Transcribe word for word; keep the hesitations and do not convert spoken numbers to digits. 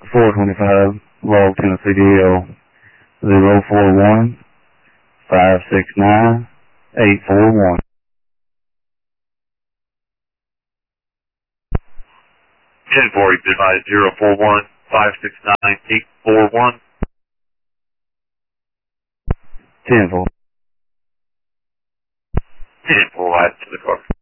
four twenty-five, log Tennessee D L zero four one five six nine eight four one. ten four, you advised zero four one five six nine eight four one. ten four. ten four, right to the car.